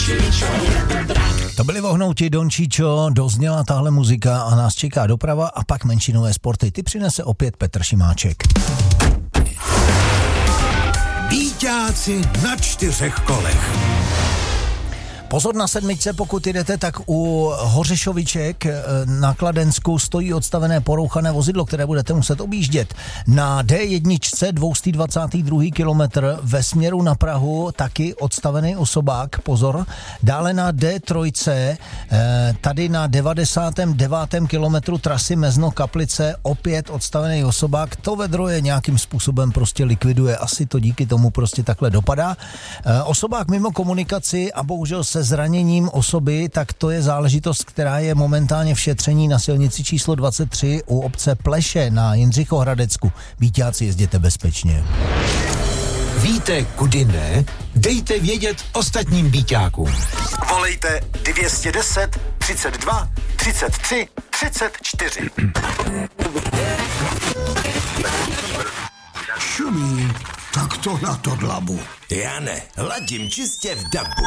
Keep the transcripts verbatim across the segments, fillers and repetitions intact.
To byli vohnouti Don Číčo, dozněla tahle muzika a nás čeká doprava a pak menšinové sporty. Ty přinese opět Petr Šimáček. Víťáci na čtyřech kolech. Pozor na sedmičce, pokud jdete, tak u Hořešoviček na Kladensku stojí odstavené porouchané vozidlo, které budete muset objíždět. Na D jedna dvě dvacet dva kilometr ve směru na Prahu taky odstavený osobák, pozor. Dále na D tři, tady na devadesátém devátém kilometru trasy Mezno Kaplice opět odstavený osobák. To vedro je nějakým způsobem prostě likviduje, asi to díky tomu prostě takhle dopadá. Osobák mimo komunikaci a bohužel se zraněním osoby, tak to je záležitost, která je momentálně v šetření na silnici číslo dvacet tři u obce Pleše na Jindřichohradecku. Víťáci, jezděte bezpečně. Víte, kudy ne? Dejte vědět ostatním víťákům. Volejte dvě stě deset, třicet dva, třicet tři, třicet čtyři. Šumí, tak to na to dlabu. Já ne, ladím čistě v dabu.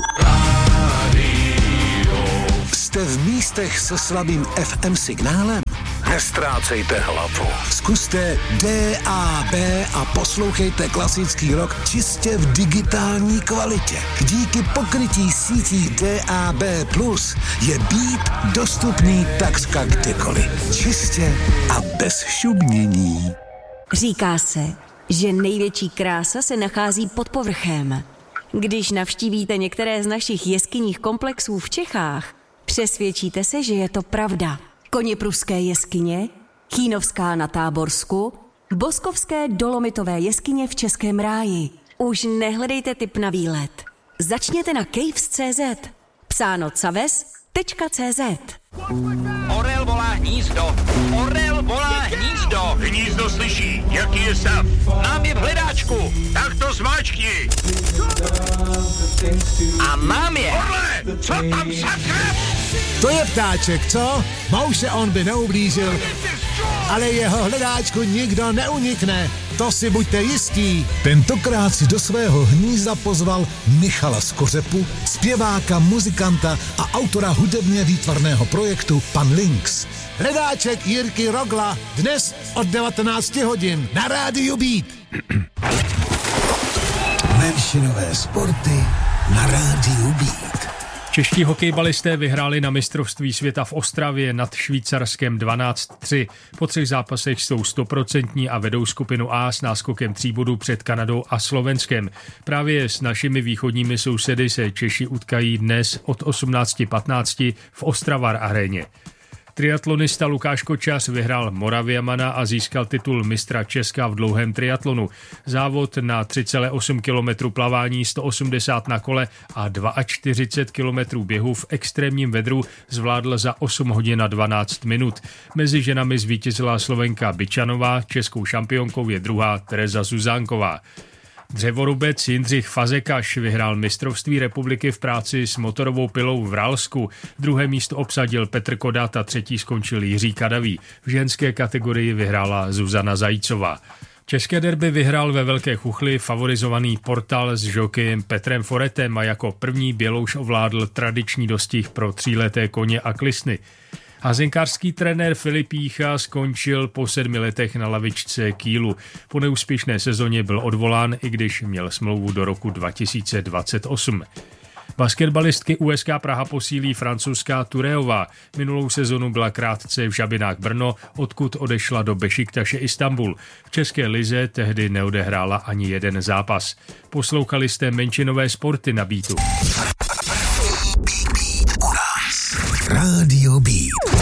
Jste v místech se slabým F M signálem? Nestrácejte hlavu. Zkuste D A B a poslouchejte klasický rock čistě v digitální kvalitě. Díky pokrytí sítí D A B plus, je beat dostupný takřka kdekoliv. Čistě a bez šumění. Říká se, že největší krása se nachází pod povrchem. Když navštívíte některé z našich jeskyních komplexů v Čechách, přesvědčíte se, že je to pravda. Koněpruské jeskyně, Chýnovská na Táborsku, Boskovské dolomitové jeskyně v Českém ráji. Už nehledejte tip na výlet. Začněte na caves tečka cé zet. Psáno caves tečka cé zet. Orel volá hnízdo. Orel volá hnízdo. Hnízdo slyší, jaký je stav. Mám je v hledáčku. Tak to zmáčkni. A mám je. Orle, co tam sakra? To je ptáček, co? Mouše on by neublížil, ale jeho hledáčku nikdo neunikne. To si buďte jistí. Tentokrát si do svého hnízda pozval Michala z Kořepu, zpěváka, muzikanta a autora hudebně výtvarného projektu Pan Lynx. Hledáček Jirky Rogla dnes od devatenáct hodin na rádiu Beat. Menšinové sporty na rádiu Beat. Čeští hokejbalisté vyhráli na mistrovství světa v Ostravě nad Švýcarskem dvanáct tři. Po třech zápasech jsou stoprocentní a vedou skupinu A s náskokem tří bodů před Kanadou a Slovenskem. Právě s našimi východními sousedy se Češi utkají dnes od osmnáct patnáct v Ostravar aréně. Triatlonista Lukáš Kočař vyhrál Moraviamana a získal titul mistra Česka v dlouhém triatlonu. Závod na tři celá osm kilometru plavání, sto osmdesát na kole a čtyřicet dva kilometrů běhu v extrémním vedru zvládl za osm hodin a dvanáct minut. Mezi ženami zvítězila Slovenka Byčanová, českou šampionkou je druhá Tereza Zuzánková. Dřevorubec Jindřich Fazekaš vyhrál mistrovství republiky v práci s motorovou pilou v Ralsku. Druhé místo obsadil Petr Kodat a třetí skončil Jiří Kadavý. V ženské kategorii vyhrála Zuzana Zajícová. České derby vyhrál ve Velké Chuchli favorizovaný Portal s žokejem Petrem Foretem a jako první Bělouš ovládl tradiční dostih pro tříleté koně a klisny. Házenkářský trenér Filip Jícha skončil po sedmi letech na lavičce Kielu. Po neúspěšné sezóně byl odvolán, i když měl smlouvu do roku dva tisíce dvacet osm. Basketbalistky U S K Praha posílí francouzská Tureová. Minulou sezonu byla krátce v Žabinách Brno, odkud odešla do Bešiktaše Istanbul. V české lize tehdy neodehrála ani jeden zápas. Poslouchali jste menšinové sporty na Beatu. Rádio Beat.